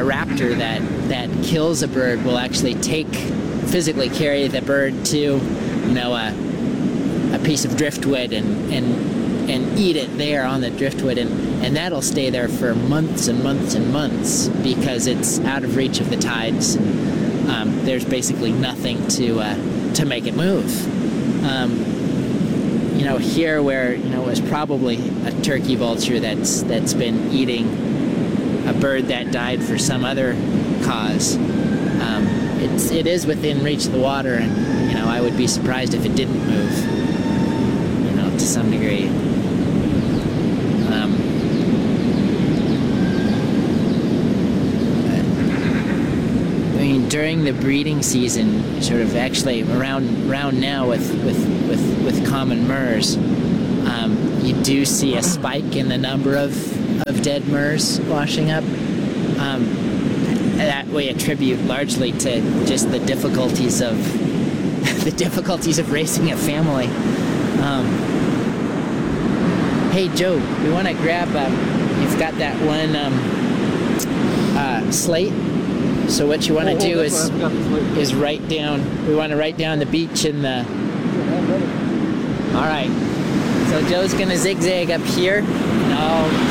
raptor that kills a bird will actually physically carry the bird to, a piece of driftwood and eat it there on the driftwood, and that'll stay there for months and months and months because it's out of reach of the tides. There's basically nothing to make it move. Here where it was probably a turkey vulture that's been eating a bird that died for some other cause. It is within reach of the water, and I would be surprised if it didn't move. To some degree. During the breeding season, sort of actually around now with common murres, you do see a spike in the number of dead murres washing up. That we attribute largely to just the difficulties of raising a family. Hey Joe, we want to grab. You've got that one slate. So what you want to do is write down. We want to write down the beach and the. All right. So Joe's gonna zigzag up here, and I'll